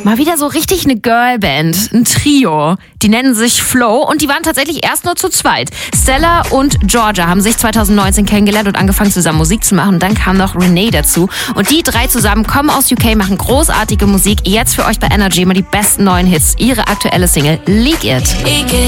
Mal wieder so richtig eine Girlband, ein Trio. Die nennen sich Flow und die waren tatsächlich erst nur zu zweit. Stella und Georgia haben sich 2019 kennengelernt und angefangen zusammen Musik zu machen. Und dann kam noch Renee dazu. Und die drei zusammen kommen aus UK, machen großartige Musik. Jetzt für euch bei Energy mal die besten neuen Hits. Ihre aktuelle Single Leak It.